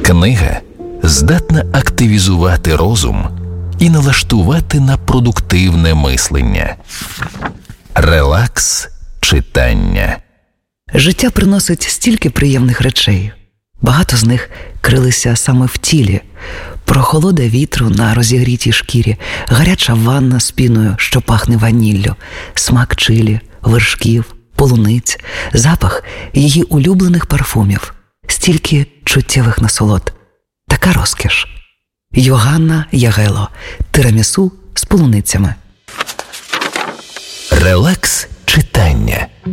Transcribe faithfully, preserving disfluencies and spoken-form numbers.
Книга здатна активізувати розум і налаштувати на продуктивне мислення. Релакс читання. Життя приносить стільки приємних речей. Багато з них крилися саме в тілі. Прохолода вітру на розігрітій шкірі, гаряча ванна з піною, що пахне ваніллю, смак чилі, вершків, полуниць, запах її улюблених парфумів. Стільки чуттєвих насолод. Така розкіш. Йоганна Ягело. Тирамісу з полуницями. Релакс читання.